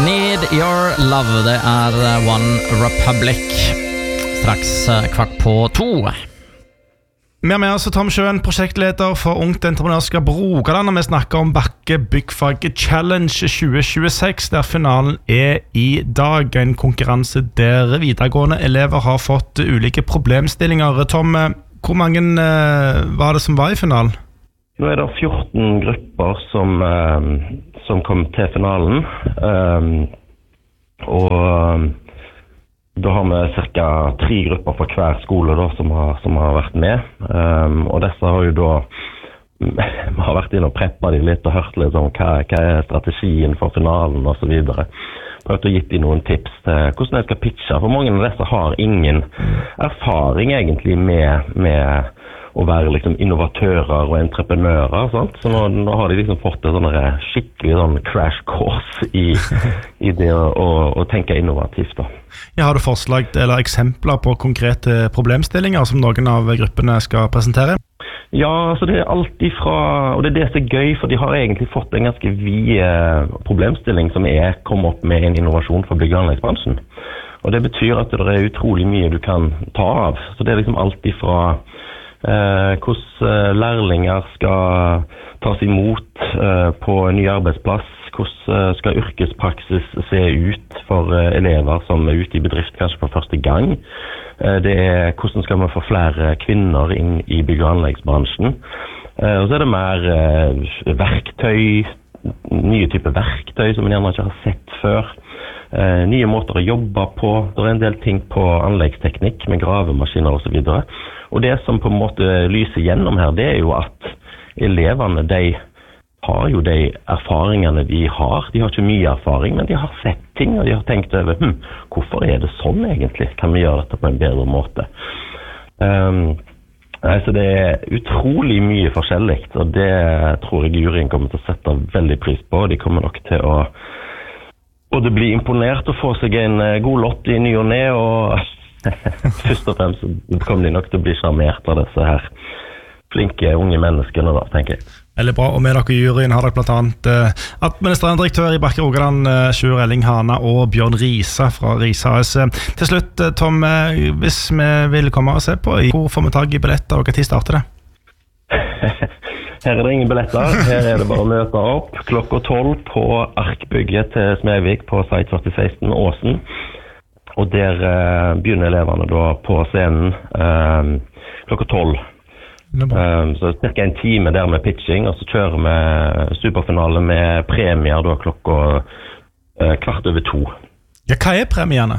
Need Your Love, det One Republic. Straks 1:15. Vi med oss Tom Sjøen, prosjektleder for Ungt Entreprenørskap Rogaland, og vi snakker om Bakke Byggfag Challenge 2026, der finalen I dag. En konkurranse der videregående elever har fått ulike problemstillinger. Tom, hvor mange var det som var I finalen? Nå det 14 grupper som kom til finalen, og da har vi cirka 3 grupper fra hver skole da, som har vært med, og disse har jo da vi har vært inn og preppet de litt og hørt litt om hva strategien for finalen og så videre. Prøvd å gi de noen tips til hvordan jeg skal pitche, for mange av disse har ingen erfaring egentlig med å være liksom innovatører og entreprenører, sant? Så nå har de liksom fått en sånn skikkelig sånn crash course I det å tenke innovativt da. Ja, har du forslag eller eksempler på konkrete problemstillinger som noen av gruppene skal presentere? Ja, altså det alt ifra, og det som gøy, for de har egentlig fått en ganske vid problemstilling som kom opp med en innovasjon for bygg- og anleggsbransjen. Og det betyr at det utrolig mye du kan ta av. Så det liksom alt ifra hvordan lærlinger skal tas imot på en ny arbeidsplass, hvordan skal yrkespraksis se ut for elever som ute I bedrift kanskje for første gang. Det hvordan skal man få flere kvinner inn I bygg- og anleggsbransjen. Og så det mer verktøy, nye typer verktøy som man gjerne ikke har sett før. Nye måter å jobbe på. Det en del ting på anleggsteknikk med gravemaskiner og så videre. Og det som på en måte lyser gjennom her, det jo at elevene, de har jo de erfaringene de har. De har ikke mye erfaring, men de har sett ting, og de har tenkt over, hvorfor det sånn egentlig? Kan vi gjøre dette på en bedre måte? Så det utrolig mye forskjellig, og det tror jeg juryen kommer til å sette veldig pris på. De kommer nok til å både bli imponert og få seg en god lott I ny og ne, og først og fremst kommer de nok til å bli charmert av disse her flinke unge menneskene da, tenker jeg. Veldig bra, og med dere I juryen har dere blant annet administrerende direktør I Bakke Rogaland, Sjur Elling Hana og Bjørn Risa fra Risa AS. Til slutt, Tom, hvis vi vil komme og se på, hvor får vi tag I billetter, og hva tid starter det? Her det ingen billetter, her det bare å møte opp klokka 12 på Arkbygget til Smedvik på Site 4016 Åsen. Og der begynner eleverne da på scenen klokka 12. Så cirka en time der med pitching, og så kjører vi superfinale med premier da klokka 1:15. Ja, hva premiene?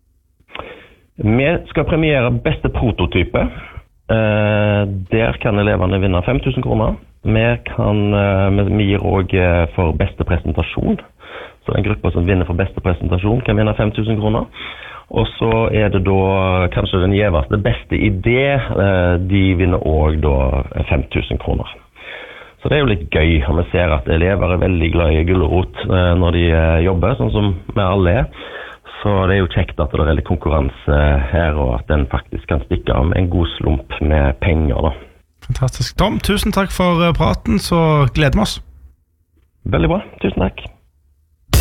Vi skal premiere beste prototype. Der kan eleverne vinne 5.000 kroner. Vi gir også for beste presentasjon. Så en gruppe som vinner for beste presentasjon kan vinne 5.000 kroner. Og så det da kanskje den gjeveste beste idé, de vinner også da 5.000 kroner. Så det jo litt gøy, og vi ser at elever veldig glad I gulrot når de jobber, sånn som vi alle Så det jo kjekt at det litt konkurranse her, og at den faktisk kan stikke av med en god slump med penger da. Fantastisk. Tom, tusen takk for praten, så gleder vi oss. Veldig bra, tusen takk.